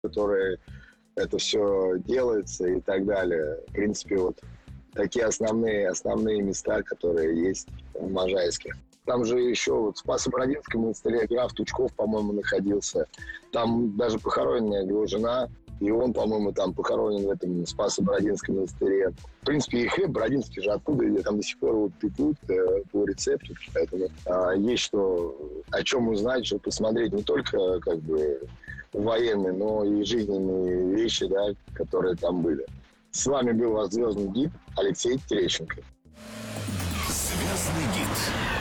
которые это все делается и так далее. В принципе, вот такие основные места, которые есть в Можайске. Там же еще вот в Спасо-Бородинском монастыре граф Тучков, по-моему, находился. Там даже похоронена его жена, и он, по-моему, там похоронен в этом Спасо-Бородинском монастыре. В принципе, и хлеб бородинский же оттуда, где там до сих пор вот пекут по рецепту. Поэтому есть о чем узнать, что посмотреть не только как бы военные, но и жизненные вещи, да, которые там были. С вами был ваш звездный гид Алексей Терещенко. Звездный гид.